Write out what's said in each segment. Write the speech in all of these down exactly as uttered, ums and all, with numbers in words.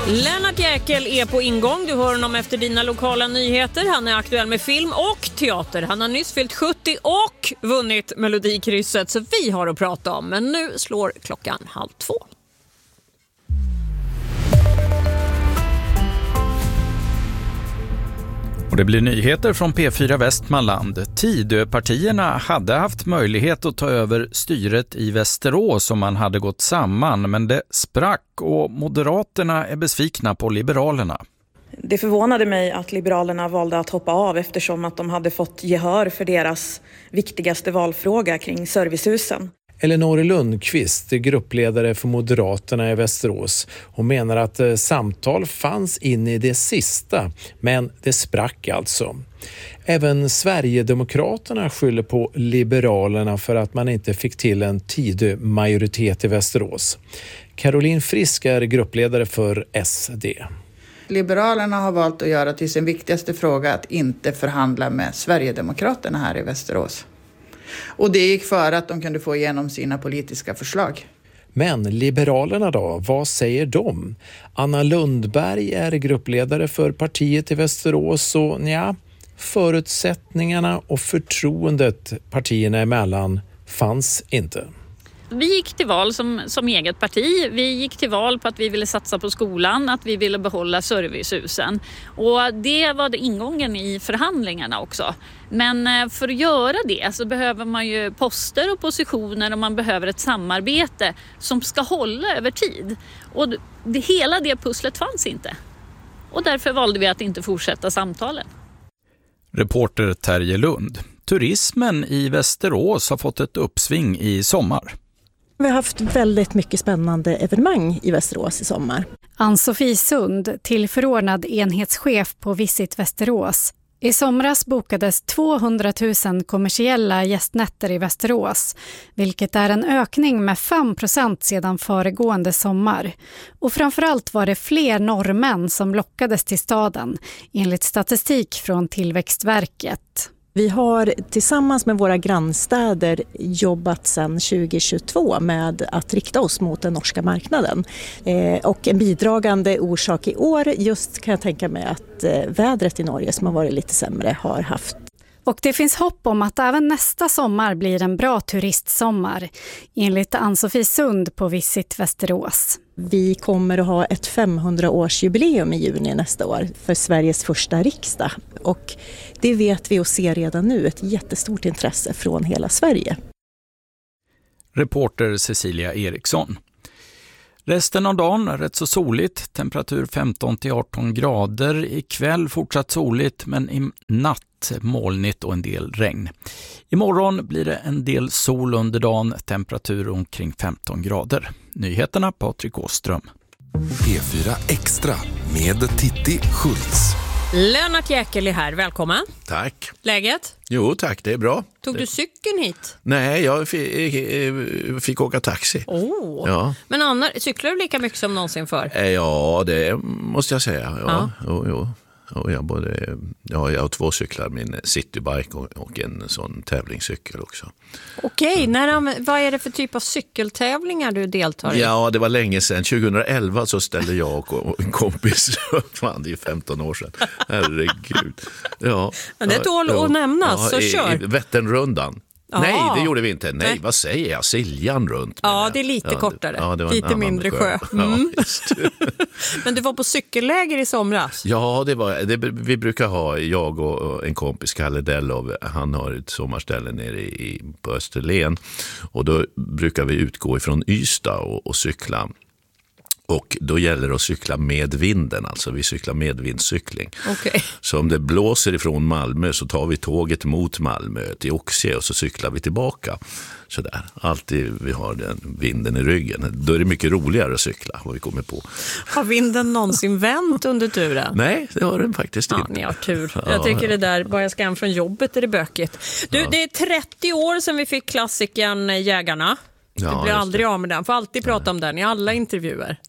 Lennart Jäkel är på ingång. Du hör honom efter dina lokala nyheter. Han är aktuell med film och teater. Han har nyss fyllt sjuttio och vunnit Melodikrysset. Så vi har att prata om. Men nu slår klockan halv två. Och det blir nyheter från P fyra Västmanland. Tidöpartierna hade haft möjlighet att ta över styret i Västerås om man hade gått samman, men det sprack och Moderaterna är besvikna på Liberalerna. Det förvånade mig att Liberalerna valde att hoppa av eftersom att de hade fått gehör för deras viktigaste valfråga kring servicehusen. Elinor Lundqvist, gruppledare för Moderaterna i Västerås, hon menar att eh, samtal fanns in i det sista, men det sprack alltså. Även Sverigedemokraterna skyller på Liberalerna för att man inte fick till en tidig majoritet i Västerås. Caroline Frisk är gruppledare för S D. Liberalerna har valt att göra till sin viktigaste fråga att inte förhandla med Sverigedemokraterna här i Västerås. Och det gick för att de kunde få igenom sina politiska förslag. Men Liberalerna då, vad säger de? Anna Lundberg är gruppledare för partiet i Västerås och ja, förutsättningarna och förtroendet partierna emellan fanns inte. Vi gick till val som, som eget parti. Vi gick till val på att vi ville satsa på skolan, att vi ville behålla servicehusen. Och det var det ingången i förhandlingarna också. Men för att göra det så behöver man ju poster och positioner och man behöver ett samarbete som ska hålla över tid. Och det, hela det pusslet fanns inte. Och därför valde vi att inte fortsätta samtalen. Reporter Terje Lund. Turismen i Västerås har fått ett uppsving i sommar. Vi har haft väldigt mycket spännande evenemang i Västerås i sommar. Ann-Sofie Sund, tillförordnad enhetschef på Visit Västerås. I somras bokades tvåhundratusen kommersiella gästnätter i Västerås, vilket är en ökning med fem procent sedan föregående sommar. Och framförallt var det fler norrmän som lockades till staden, enligt statistik från Tillväxtverket. Vi har tillsammans med våra grannstäder jobbat sedan tjugohundratjugotvå med att rikta oss mot den norska marknaden. Eh, och en bidragande orsak i år just kan jag tänka mig att eh, vädret i Norge som har varit lite sämre har haft. Och det finns hopp om att även nästa sommar blir en bra turistsommar, enligt Ann-Sofie Sund på Visit Västerås. Vi kommer att ha ett femhundraårsjubileum i juni nästa år för Sveriges första riksdag. Och det vet vi och ser redan nu ett jättestort intresse från hela Sverige. Reporter Cecilia Eriksson. Resten av dagen rätt så soligt, temperatur femton till arton grader. Ikväll fortsatt soligt men i natt molnigt och en del regn. Imorgon blir det en del sol under dagen, temperatur omkring femton grader. Nyheterna Patrik Åström. P fyra Extra med Titti Schultz. Lennart Jäkel är här, välkommen. Tack. Läget? Jo tack, det är bra. Tog du cykeln hit? Nej, jag fick, fick åka taxi. Oh. Ja. Men Anna, cyklar du lika mycket som någonsin för? Ja, det måste jag säga. Ja, ja. Jo, jo. Och jag, både, ja, jag har två cyklar, min citybike och, och en sån tävlingscykel också. Okej, mm. när, vad är det för typ av cykeltävlingar du deltar i? Ja, det var länge sedan. tjugohundraelva så ställde jag och en kompis, fan det är femton år sedan. Herregud. Ja, Men det tål ja, att nämnas, ja, så i, kör. I Vätternrundan. Aha. Nej, det gjorde vi inte. Nej, Nej. Vad säger jag? Siljan runt. Ja, det är lite ja, kortare. Ja, det var lite mindre sjö. sjö. Mm. Ja, just. Men du var på cykelläger i somras? Ja, det var det, vi brukar ha, jag och en kompis, Kalle Dellov, han har ett sommarställe nere i, på Österlen. Och då brukar vi utgå ifrån Ystad och, och cykla. Och då gäller det att cykla med vinden, alltså vi cyklar med vindcykling. Okay. Så om det blåser ifrån Malmö så tar vi tåget mot Malmö till Oxie och så cyklar vi tillbaka. Så där, alltid vi har den vinden i ryggen. Då är det mycket roligare att cykla, vad vi kommer på. Har vinden någonsin vänt under turen? Nej, det har den faktiskt ja, inte. Ni har tur. Jag tycker det där, bara jag ska hem från jobbet är det bökigt. Du, ja. Det är trettio år sedan vi fick klassikern Jägarna. Ja, du blir aldrig av med den. Får alltid prata Nej. om den i alla intervjuer.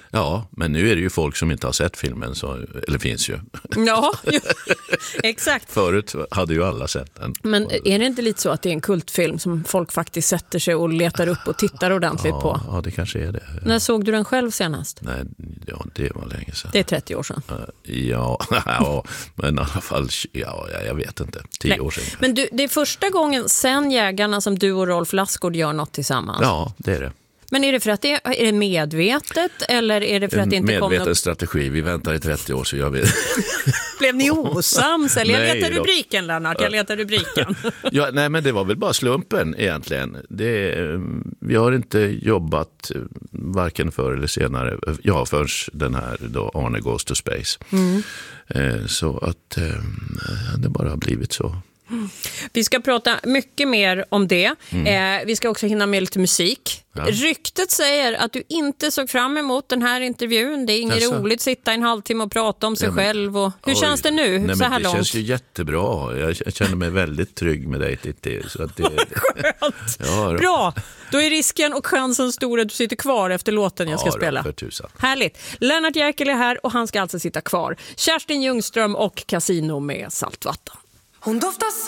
Ja, men nu är det ju folk som inte har sett filmen, så, eller finns ju. Ja, ju, exakt. Förut hade ju alla sett den. Men är det inte lite så att det är en kultfilm som folk faktiskt sätter sig och letar upp och tittar ordentligt ja, på? Ja, det kanske är det. När såg du den själv senast? Nej, ja, det var länge sedan. Det är trettio år sedan. Ja, ja men i alla fall, ja, jag vet inte, tio Nej. år sedan. Men du, det är första gången sen Jägarna som du och Rolf Lassgård gör något tillsammans. Ja, det är det. Men är det för att det är, är det medvetet eller är det för att det inte medveten kom något... strategi, vi väntar i trettio år så gör vi. Blev ni osams? Eller jag Nej, letar då. rubriken, Lennart, jag letar rubriken. Ja, nej, men det var väl bara slumpen egentligen. Det, vi har inte jobbat varken förr eller senare, ja, förrän den här då Arne Goes to Space. Mm. Eh, så att eh, det bara har blivit så. Vi ska prata mycket mer om det. Mm. Eh, vi ska också hinna med lite musik. Ja. Ryktet säger att du inte såg fram emot den här intervjun. Det är inget Jaså. roligt att sitta en halvtimme och prata om sig ja, men, själv. Och, hur oj, känns det nu nej, så här det långt? Det känns ju jättebra. Jag känner mig väldigt trygg med dig, Titti. Så att det, skönt. Ja, bra, då är risken och chansen stor att du sitter kvar efter låten jag ska ja, spela. För tusan. Härligt. Lennart Jäkel är här och han ska alltså sitta kvar. Kerstin Ljungström och Casino med Saltvatten. Hon doftar